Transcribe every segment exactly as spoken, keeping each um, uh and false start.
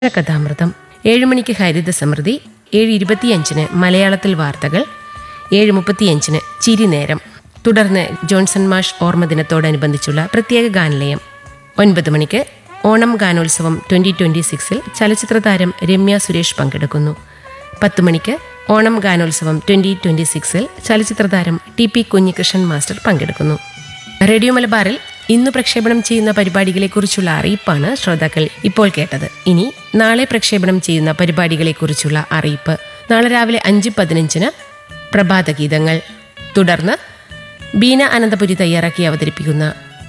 കഥാമൃതം. ഏഴ് മണിക്ക് ഹരിത സമൃദ്ധി. ഏഴ് ഇരുപത്തിയഞ്ചിന് മലയാളത്തിൽ വാർത്തകൾ. ഏഴ് മുപ്പത്തിയഞ്ചിന് ചിരിനേരം. തുടർന്ന് ജോൺസൺ മാഷ് ഓർമ്മദിനത്തോടനുബന്ധിച്ചുള്ള പ്രത്യേക ഗാനലയം. ഒൻപത് മണിക്ക് ഓണം ഗാനോത്സവം ട്വന്റി ട്വന്റി സിക്സിൽ ചലച്ചിത്ര താരം രമ്യ സുരേഷ് പങ്കെടുക്കുന്നു. പത്ത് മണിക്ക് ഓണം ഗാനോത്സവം ട്വന്റി ട്വന്റി സിക്സിൽ ചലച്ചിത്ര താരം ടി പി കുഞ്ഞികൃഷ്ണൻ മാസ്റ്റർ പങ്കെടുക്കുന്നു. റേഡിയോ മലബാറിൽ ഇന്ന് പ്രക്ഷേപണം ചെയ്യുന്ന പരിപാടികളെക്കുറിച്ചുള്ള അറിയിപ്പാണ് ശ്രോതാക്കൾ ഇപ്പോൾ കേട്ടത്. ഇനി നാളെ പ്രക്ഷേപണം ചെയ്യുന്ന പരിപാടികളെക്കുറിച്ചുള്ള അറിയിപ്പ്. നാളെ രാവിലെ അഞ്ച് പതിനഞ്ചിന് പ്രഭാതഗീതങ്ങൾ. തുടർന്ന് ബീന അനന്തപുരി തയ്യാറാക്കി അവതരിപ്പിക്കുന്ന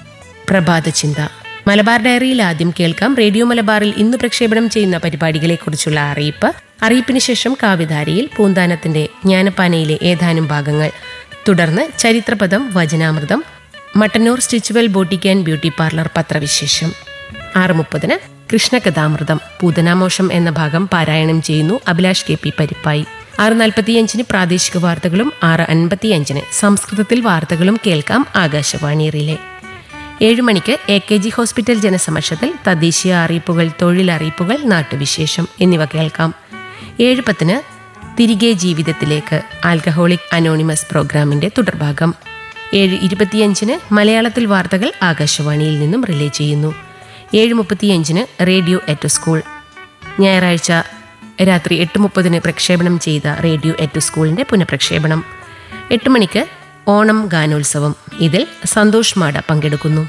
പ്രഭാത ചിന്ത. മലബാർ ഡയറിയിൽ ആദ്യം കേൾക്കാം റേഡിയോ മലബാറിൽ ഇന്ന് പ്രക്ഷേപണം ചെയ്യുന്ന പരിപാടികളെക്കുറിച്ചുള്ള അറിയിപ്പ്. അറിയിപ്പിന് ശേഷം കാവ്യധാരയിൽ പൂന്താനത്തിന്റെ ജ്ഞാനപ്പാനയിലെ ഏതാനും ഭാഗങ്ങൾ. തുടർന്ന് ചരിത്രപദം, വചനാമൃതം, Mattannur സ്റ്റിച്ചുവൽ boutique and beauty parlour പത്രവിശേഷം. ആറ് മുപ്പതിന് കൃഷ്ണകഥാമൃതം പൂതനാമോഷം എന്ന ഭാഗം പാരായണം ചെയ്യുന്നു അഭിലാഷ് കെ പി പരിപ്പായി. ആറ് നാൽപ്പത്തിയഞ്ചിന് പ്രാദേശിക വാർത്തകളും ആറ് അൻപത്തിയഞ്ചിന് സംസ്കൃതത്തിൽ വാർത്തകളും കേൾക്കാം ആകാശവാണി റിലേ. ഏഴ് മണിക്ക് എ കെ ജി ഹോസ്പിറ്റൽ ജനസമക്ഷത്തിൽ തദ്ദേശീയ അറിയിപ്പുകൾ, തൊഴിലറിയിപ്പുകൾ, നാട്ടുവിശേഷം എന്നിവ കേൾക്കാം. ഏഴ് പത്തിന് തിരികെ ജീവിതത്തിലേക്ക് ആൽക്കഹോളിക് അനോണിമസ് പ്രോഗ്രാമിന്റെ തുടർഭാഗം. ഏഴ് ഇരുപത്തിയഞ്ചിന് മലയാളത്തിൽ വാർത്തകൾ ആകാശവാണിയിൽ നിന്നും റിലേ ചെയ്യുന്നു. ഏഴ് മുപ്പത്തിയഞ്ചിന് റേഡിയോ എറ്റ് സ്കൂൾ. ഞായറാഴ്ച രാത്രി എട്ട് മുപ്പതിന് പ്രക്ഷേപണം ചെയ്ത റേഡിയോ എറ്റ് സ്കൂളിന്റെ പുനഃപ്രക്ഷേപണം. എട്ട് മണിക്ക് ഓണം ഗാനോത്സവം. ഇതിൽ സന്തോഷ് മാട പങ്കെടുക്കുന്നു.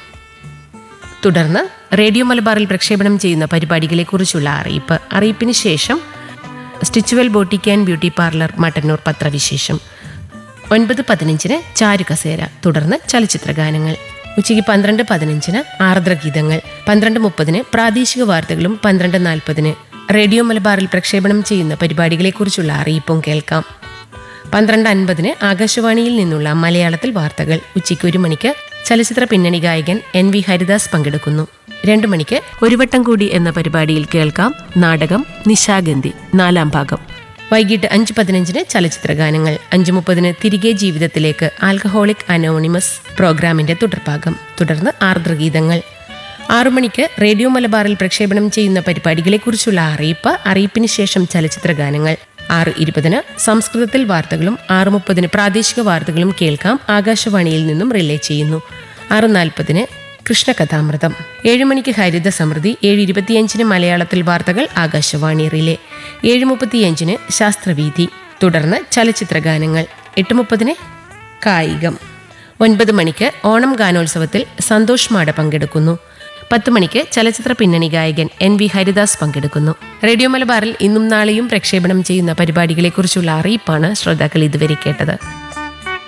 തുടർന്ന് റേഡിയോ മലബാറിൽ പ്രക്ഷേപണം ചെയ്യുന്ന പരിപാടികളെക്കുറിച്ചുള്ള അറിയിപ്പ്. അറിയിപ്പിന് ശേഷം സ്റ്റിച്ചുവൽ boutique and beauty parlour Mattannur പത്രവിശേഷം. ഒൻപത് പതിനഞ്ചിന് ചാരുകസേര. തുടർന്ന് ചലച്ചിത്ര ഗാനങ്ങൾ. ഉച്ചയ്ക്ക് പന്ത്രണ്ട് പതിനഞ്ചിന് ആർദ്രഗീതങ്ങൾ. പന്ത്രണ്ട് മുപ്പതിന് പ്രാദേശിക വാർത്തകളും പന്ത്രണ്ട് നാൽപ്പതിന് റേഡിയോ മലബാറിൽ പ്രക്ഷേപണം ചെയ്യുന്ന പരിപാടികളെക്കുറിച്ചുള്ള അറിയിപ്പും കേൾക്കാം. പന്ത്രണ്ട് അൻപതിന് ആകാശവാണിയിൽ നിന്നുള്ള മലയാളത്തിൽ വാർത്തകൾ. ഉച്ചയ്ക്ക് ഒരു മണിക്ക് ചലച്ചിത്ര പിന്നണി ഗായകൻ എൻ വി ഹരിദാസ് പങ്കെടുക്കുന്നു. രണ്ടു മണിക്ക് ഒരു വട്ടം കൂടി എന്ന പരിപാടിയിൽ കേൾക്കാം നാടകം നിശാഗന്ധി നാലാം ഭാഗം. വൈകിട്ട് അഞ്ച് പതിനഞ്ചിന് ചലച്ചിത്ര ഗാനങ്ങൾ. അഞ്ച് മുപ്പതിന് തിരികെ ജീവിതത്തിലേക്ക് ആൽക്കഹോളിക് അനോണിമസ് പ്രോഗ്രാമിന്റെ തുടർഭാഗം. തുടർന്ന് ആർദ്രഗീതങ്ങൾ. ആറു മണിക്ക് റേഡിയോ മലബാറിൽ പ്രക്ഷേപണം ചെയ്യുന്ന പരിപാടികളെക്കുറിച്ചുള്ള അറിയിപ്പ്. അറിയിപ്പിന് ശേഷം ചലച്ചിത്ര ഗാനങ്ങൾ. ആറ് ഇരുപതിന് സംസ്കൃതത്തിൽ വാർത്തകളും ആറ് മുപ്പതിന് പ്രാദേശിക വാർത്തകളും കേൾക്കാം ആകാശവാണിയിൽ നിന്നും റിലേ ചെയ്യുന്നു. ആറ് നാൽപ്പതിന് കൃഷ്ണകഥാമൃതം. ഏഴ് മണിക്ക് ഹരിത സമൃദ്ധി. ഏഴ് ഇരുപത്തിയഞ്ചിന് മലയാളത്തിൽ വാർത്തകൾ ആകാശവാണി റിലേ. ഏഴ് മുപ്പത്തിയഞ്ചിന് ശാസ്ത്രവീഥി. തുടർന്ന് ചലച്ചിത്ര ഗാനങ്ങൾ. എട്ട് മുപ്പതിന് കായികം. ഒൻപത് മണിക്ക് ഓണം ഗാനോത്സവത്തിൽ സന്തോഷ് മാട പങ്കെടുക്കുന്നു. പത്ത് മണിക്ക് ചലച്ചിത്ര പിന്നണി ഗായകൻ എൻ വി ഹരിദാസ് പങ്കെടുക്കുന്നു. റേഡിയോ മലബാറിൽ ഇന്നും നാളെയും പ്രക്ഷേപണം ചെയ്യുന്ന പരിപാടികളെക്കുറിച്ചുള്ള അറിയിപ്പാണ് ശ്രോതാക്കൾ ഇതുവരെ കേട്ടത്.